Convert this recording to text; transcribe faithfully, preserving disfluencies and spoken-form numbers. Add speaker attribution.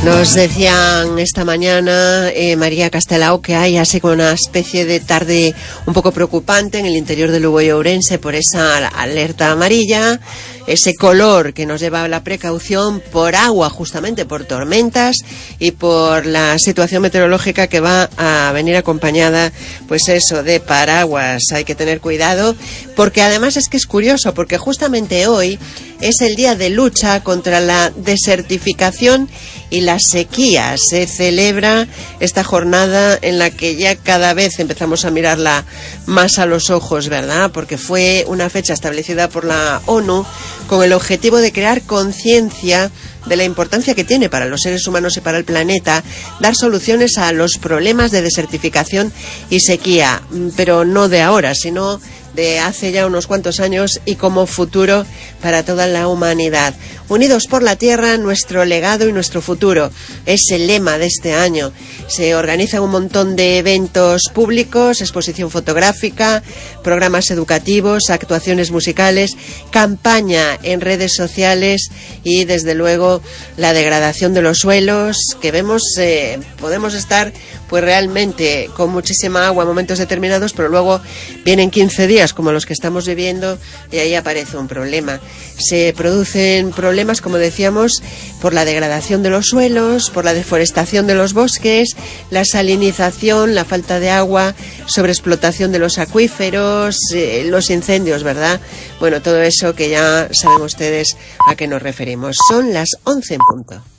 Speaker 1: Nos decían esta mañana eh, María Castelao que hay así como una especie de tarde un poco preocupante en el interior de Lugo y Ourense por esa alerta amarilla, ese color que nos lleva a la precaución por agua, justamente por tormentas y por la situación meteorológica que va a venir acompañada, pues eso, de paraguas. Hay que tener cuidado porque además es que es curioso, porque justamente hoy es el día de lucha contra la desertificación y la sequía. Se celebra esta jornada en la que ya cada vez empezamos a mirarla más a los ojos, ¿verdad? Porque fue una fecha establecida por la ONU con el objetivo de crear conciencia de la importancia que tiene para los seres humanos y para el planeta dar soluciones a los problemas de desertificación y sequía, pero no de ahora, sino de hace ya unos cuantos años y como futuro para toda la humanidad. Unidos por la tierra, nuestro legado y nuestro futuro es el lema de este año. Se organizan un montón de eventos públicos, exposición fotográfica, programas educativos, actuaciones musicales, campaña en redes sociales y desde luego la degradación de los suelos que vemos. Eh, podemos estar pues realmente con muchísima agua en momentos determinados, pero luego vienen quince días como los que estamos viviendo y ahí aparece un problema. Se producen problemas, como decíamos, por la degradación de los suelos, por la deforestación de los bosques, la salinización, la falta de agua, sobreexplotación de los acuíferos, eh, los incendios, ¿verdad? Bueno, todo eso que ya saben ustedes a qué nos referimos. Son las once en punto.